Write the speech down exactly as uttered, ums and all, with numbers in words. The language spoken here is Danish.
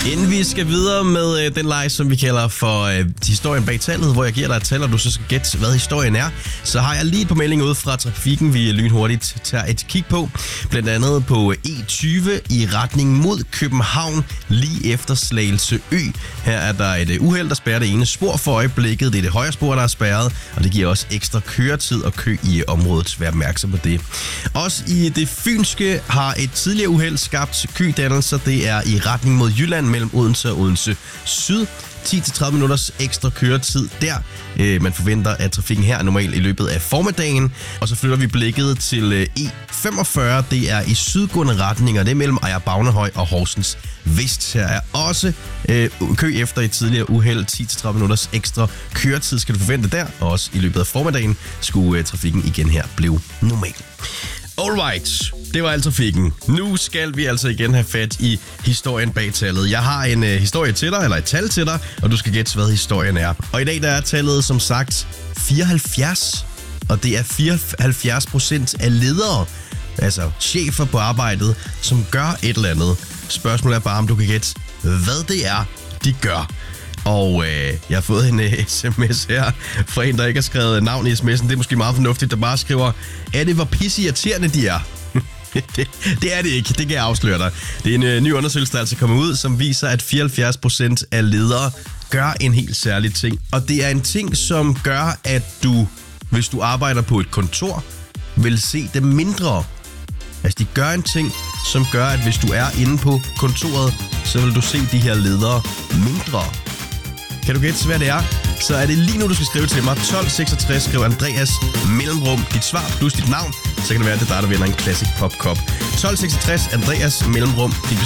Inden vi skal videre med øh, den leg, som vi kalder for øh, historien bag tallet, hvor jeg giver dig et tal, og du så skal gætte, hvad historien er, så har jeg lige på melding ud fra trafikken, vi lynhurtigt tager et kig på. Blandt andet på E tyve i retning mod København, lige efter Slagelse Ø. Her er der et øh, uheld, der spærrer det ene spor for øjeblikket. Det er det højre spor, der er spærret, og det giver også ekstra køretid og kø i området. Vær opmærksom på det. Også i det fynske har et tidligere uheld skabt kødannelser. Det er i retning mod Jylland mellem Odense og Odense Syd. ti til tredive minutters ekstra køretid der. Øh, man forventer, at trafikken her er normalt i løbet af formiddagen. Og så flytter vi blikket til øh, E femogfyrre. Det er i sydgående retninger. Det er mellem Ejer Bagnehøj og Horsens Vest. Her er også øh, kø efter et tidligere uheld. ti til tredive minutters ekstra køretid skal du forvente der. Og også i løbet af formiddagen skulle øh, trafikken igen her blive normal. Alright, det var altså trafikken. Nu skal vi altså igen have fat i historien bag tallet. Jeg har en øh, historie til dig, eller et tal til dig, og du skal gætte, hvad historien er. Og i dag der er tallet som sagt fireoghalvfjerds, og det er fireoghalvfjerds procent af ledere, altså chefer på arbejdet, som gør et eller andet. Spørgsmålet er bare, om du kan gætte, hvad det er, de gør. Og øh, jeg har fået en øh, sms her fra en, der ikke har skrevet navn i sms'en. Det er måske meget fornuftigt, der bare skriver, er det hvor pisseirriterende de er? det, det er det ikke, det kan jeg afsløre dig. Det er en øh, ny undersøgelse, der altså kommer ud, som viser, at fireoghalvfjerds procent af ledere gør en helt særlig ting. Og det er en ting, som gør, at du, hvis du arbejder på et kontor, vil se det mindre. Altså, de gør en ting, som gør, at hvis du er inde på kontoret, så vil du se de her ledere mindre. Kan du gætte, hvad det er? Så er det lige nu, du skal skrive til mig. tolv seksogtres, skriv Andreas, mellemrum, dit svar plus dit navn. Så kan det være, at det er dig, der vinder en Classic Pop Cup. tolv seksogtres, Andreas, mellemrum, dit